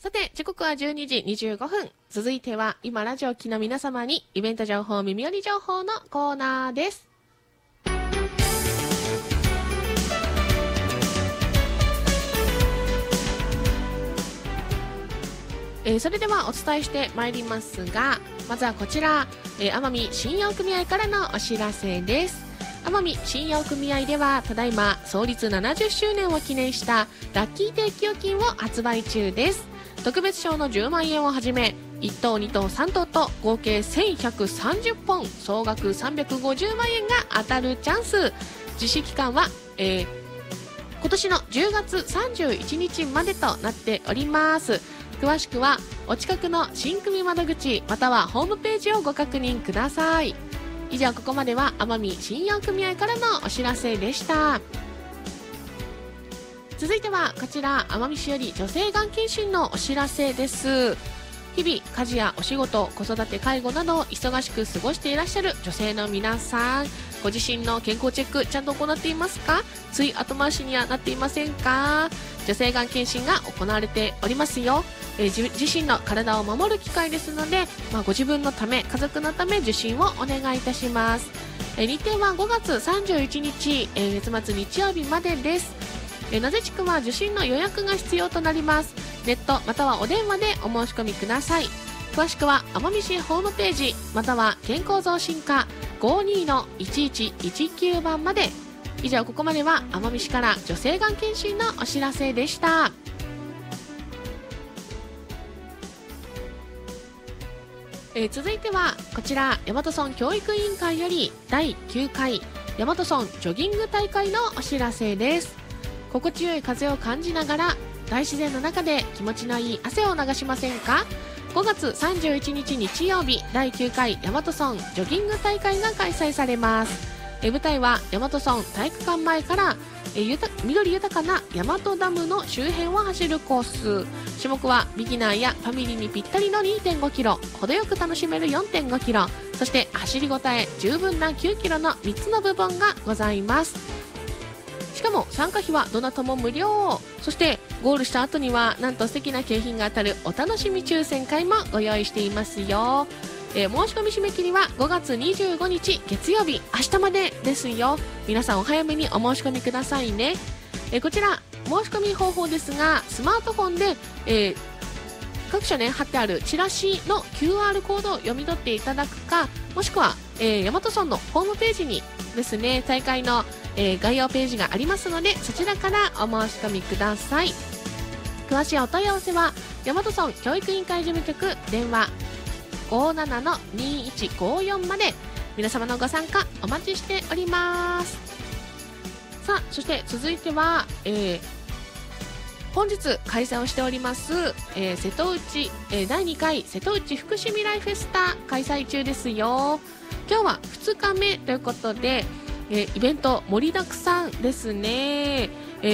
さて、時刻は12時25分。続いては、今ラジオ機の皆様にイベント情報、耳寄り情報のコーナーです。それではお伝えしてまいりますが、まずはこちら、奄美信用組合からのお知らせです。奄美信用組合では、ただいま創立70周年を記念したラッキー定期預金を発売中です。特別賞の10万円をはじめ、1等2等3等と合計1130本、総額350万円が当たるチャンス。実施期間は、今年の10月31日までとなっております。詳しくはお近くの新組窓口またはホームページをご確認ください。以上、ここまでは奄美信用組合からのお知らせでした。続いてはこちら、奄美市より女性がん検診のお知らせです。日々家事やお仕事、子育て、介護など忙しく過ごしていらっしゃる女性の皆さん、ご自身の健康チェックちゃんと行っていますか？つい後回しにはなっていませんか？女性がん検診が行われておりますよ。自身の体を守る機会ですので、ご自分のため、家族のため受診をお願いいたします。日程は5月31日、月末日曜日までです。名瀬地区は受診の予約が必要となります。ネットまたはお電話でお申し込みください。詳しくは奄美市ホームページまたは健康増進課 52-1119 番まで。以上、ここまでは奄美市から女性がん検診のお知らせでした。続いてはこちら、大和村教育委員会より第9回大和村ジョギング大会のお知らせです。心地よい風を感じながら大自然の中で気持ちのいい汗を流しませんか？ 5 月31日日曜日、第9回大和村ジョギング大会が開催されます。舞台は大和村体育館前から緑豊かな大和ダムの周辺を走るコース。種目はビギナーやファミリーにぴったりの 2.5 キロ、程よく楽しめる 4.5 キロ、そして走りごたえ十分な9キロの3つの部分がございます。しかも参加費はどなたも無料。そしてゴールした後にはなんと素敵な景品が当たるお楽しみ抽選会もご用意していますよ。申し込み締め切りは5月25日月曜日、明日までですよ。皆さんお早めにお申し込みくださいね。こちら申し込み方法ですが、スマートフォンで、各所ね貼ってあるチラシの QR コードを読み取っていただくか、もしくは、大和村のホームページにですね、大会の、概要ページがありますので、そちらからお申し込みください。詳しいお問い合わせは大和村教育委員会事務局電話 57-2154 まで。皆様のご参加お待ちしております。さあ、そして続いては、本日開催をしております、瀬戸内、第2回瀬戸内福祉未来フェスタ開催中ですよ。今日は2日目ということで、イベント盛りだくさんですね。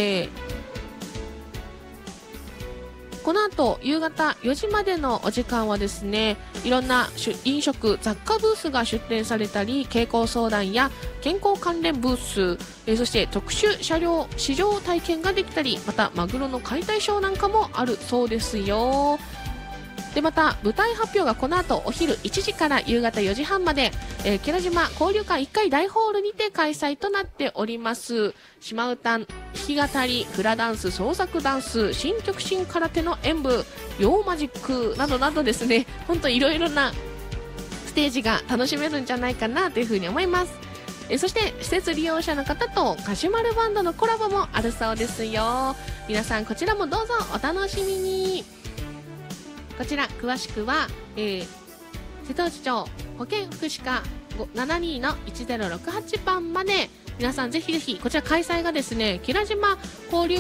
この後夕方4時までのお時間はですね、いろんな飲食雑貨ブースが出展されたり、健康相談や健康関連ブース、そして特殊車両試乗体験ができたり、またマグロの解体ショーなんかもあるそうですよ。で、また舞台発表がこの後お昼1時から夕方4時半まで、慶良島交流館1階大ホールにて開催となっております。島唄、弾き語り、フラダンス、創作ダンス、新極真空手の演舞、洋マジックなどなどですね、本当いろいろなステージが楽しめるんじゃないかなというふうに思います。そして施設利用者の方とカシュマルバンドのコラボもあるそうですよ。皆さんこちらもどうぞお楽しみに。こちら詳しくは、瀬戸内町保健福祉課 72-1068 番まで。皆さんぜひぜひ、こちら開催がですね、慶良島交流